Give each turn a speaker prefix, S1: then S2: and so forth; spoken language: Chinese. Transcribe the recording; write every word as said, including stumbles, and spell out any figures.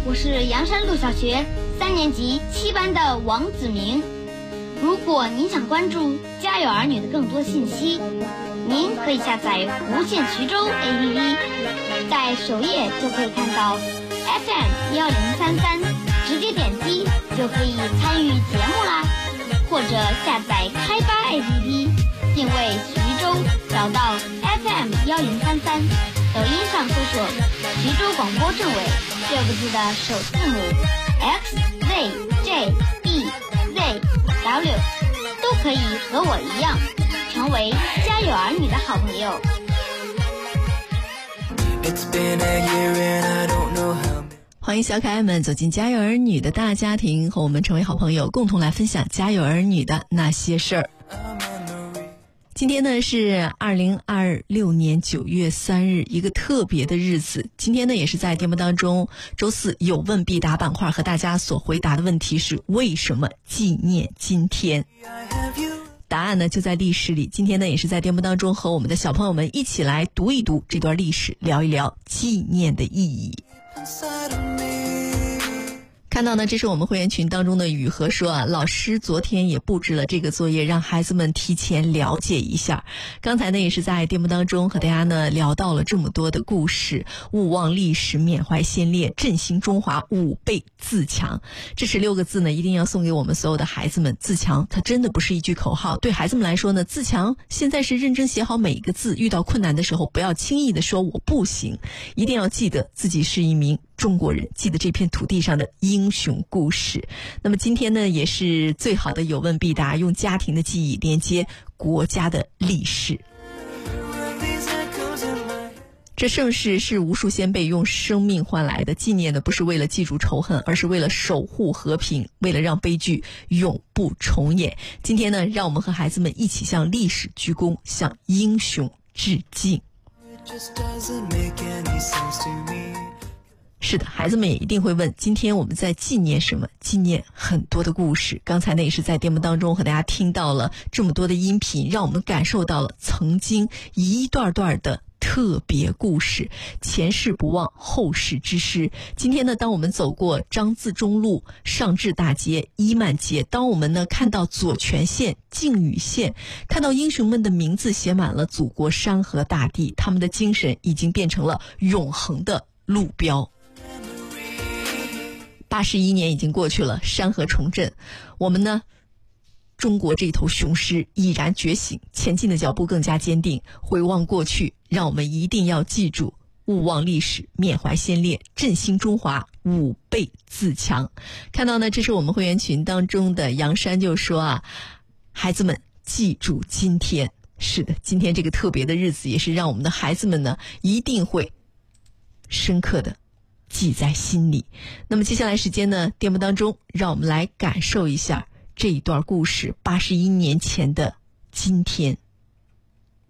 S1: 我是阳山路小学三年级七班的王子明。如果您想关注家有儿女的更多信息，您可以下载无线徐州 A P P， 在首页就可以看到 F M 一零三三，直接点击就可以参与节目啦。或者下载开吧 A P P， 定位徐州，找到 F M 一零三三，抖音上搜索徐州广播政委六个字的首字母 X Z J E Z W， 都可以和我一样成为家有儿女的好朋友。
S2: 欢迎小可爱们走进家有儿女的大家庭，和我们成为好朋友，共同来分享家有儿女的那些事儿。今天呢是二零二六年九月三日，一个特别的日子。今天呢也是在节目当中周四有问必答板块和大家所回答的问题是为什么纪念今天？答案呢就在历史里。今天呢也是在节目当中和我们的小朋友们一起来读一读这段历史，聊一聊纪念的意义。看到呢，这是我们会员群当中的雨禾说啊，老师昨天也布置了这个作业，让孩子们提前了解一下。刚才呢也是在节目当中和大家呢聊到了这么多的故事，勿忘历史，缅怀先烈，振兴中华，吾辈自强。这十六个字呢一定要送给我们所有的孩子们。自强它真的不是一句口号，对孩子们来说呢，自强现在是认真写好每一个字，遇到困难的时候不要轻易的说我不行，一定要记得自己是一名中国人，记得这片土地上的英雄故事。那么今天呢也是最好的有问必答，用家庭的记忆连接国家的历史。这盛世是无数先辈用生命换来的，纪念的不是为了记住仇恨，而是为了守护和平，为了让悲剧永不重演。今天呢让我们和孩子们一起向历史鞠躬，向英雄致敬。是的，孩子们也一定会问，今天我们在纪念什么？纪念很多的故事。刚才呢也是在节目当中和大家听到了这么多的音频，让我们感受到了曾经一段段的特别故事，前世不忘，后世之师。今天呢当我们走过张自忠路、上至大街、伊曼街，当我们呢看到左权县、靖宇县，看到英雄们的名字写满了祖国山河大地，他们的精神已经变成了永恒的路标。八十一年已经过去了，山河重振，我们呢中国这头雄狮已然觉醒，前进的脚步更加坚定。回望过去，让我们一定要记住，勿忘历史，缅怀先烈，振兴中华，吾辈自强。看到呢，这是我们会员群当中的杨山就说啊，孩子们记住今天。是的，今天这个特别的日子，也是让我们的孩子们呢一定会深刻的记在心里。那么接下来时间呢，节目当中让我们来感受一下这一段故事，八十一年前的今天。